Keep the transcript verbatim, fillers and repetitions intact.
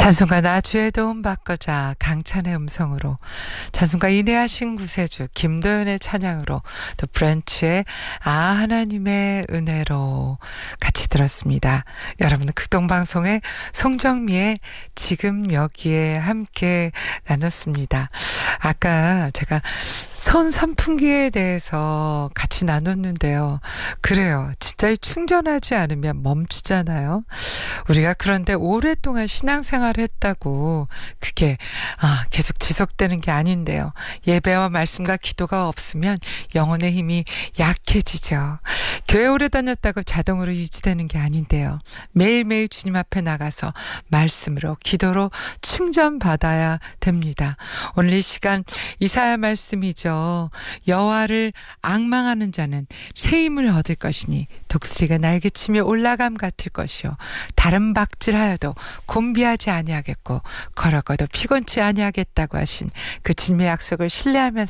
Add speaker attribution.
Speaker 1: 찬송가 나주의 도움 받고자 강찬의 음성으로, 찬송가 인내하신 구세주 김도연의 찬양으로, 또 브런치의 아 하나님의 은혜로 같이 들었습니다. 여러분, 극동방송의 송정미의 지금 여기에 함께 나눴습니다. 아까 제가 손 선풍기에 대해서 같이 나눴는데요. 그래요. 진짜 충전하지 않으면 멈추잖아요. 우리가 그런데 오랫동안 신앙생활을 했다고 그게 아, 계속 지속되는 게 아닌데요. 예배와 말씀과 기도가 없으면 영혼의 힘이 약해지죠. 교회 오래 다녔다고 자동으로 유지되는 게 아닌데요. 매일매일 주님 앞에 나가서 말씀으로, 기도로 충전받아야 됩니다. 오늘 이 시간 이사야 말씀이죠. 여호와를 앙망하는 자는 새 힘을 얻을 것이니 독수리가 날개치며 올라감 같을 것이요 다른 박질하여도 곤비하지 아니하겠고 걸어가도 피곤치 아니하겠다고 하신 그 주님의 약속을 신뢰하면서